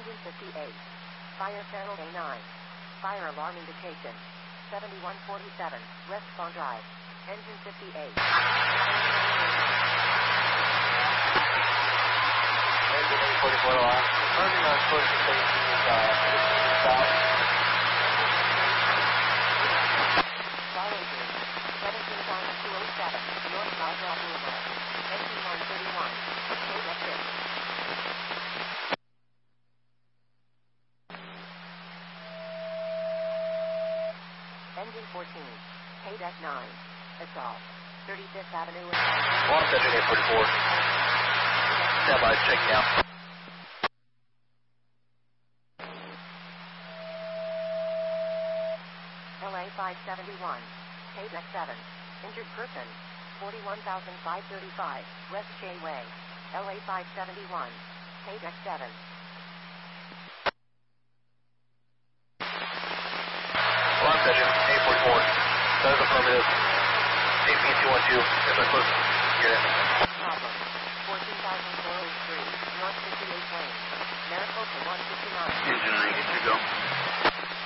Engine 58. Fire channel A9. Fire alarm indication. 7147, West Spawn Drive. Engine 58. Engine 44 alarm. Confirming on source station is south. Fire engine. 17,207, North Niagara Boulevard. Engine 131. KDEC 6. Engine 14. KDEC 9. Assault. 35th Avenue. Launch engine 844. Stand by, checking out. LA 571. KDEC 7. Injured person. 41,535, West Shea Way. LA 571. KDEC 7. Launch engine 844. That is affirmative. AP 212. If I close, get it. Problem. 14,403, North 58 Lane. Maricopa 159. Engine ready to go.